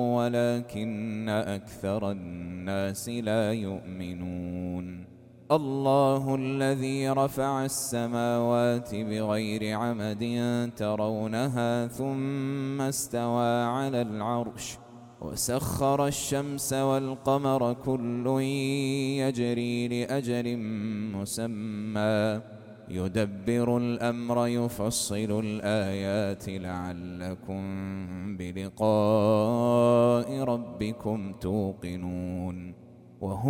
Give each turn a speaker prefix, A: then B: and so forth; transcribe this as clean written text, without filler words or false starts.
A: ولكن أكثر الناس لا يؤمنون. الله الذي رفع السماوات بغير عمد ترونها ثم استوى على العرش وسخر الشمس والقمر كل يجري لأجل مسمى يدبر الأمر يفصل الآيات لعلكم بلقاء ربكم توقنون.